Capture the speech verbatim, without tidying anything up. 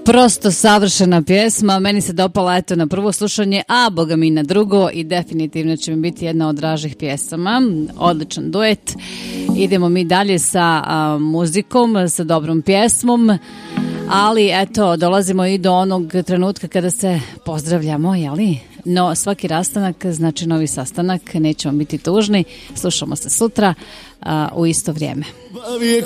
Prosto savršena pjesma, meni se dopala eto na prvo slušanje, a boga mi na drugo i definitivno će mi biti jedna od dražih pjesama. Odličan duet. Idemo mi dalje sa a, muzikom, sa dobrom pjesmom, ali eto dolazimo i do onog trenutka kada se pozdravljamo, jeli? No svaki rastanak znači novi sastanak, nećemo biti tužni, slušamo se sutra a, u isto vrijeme.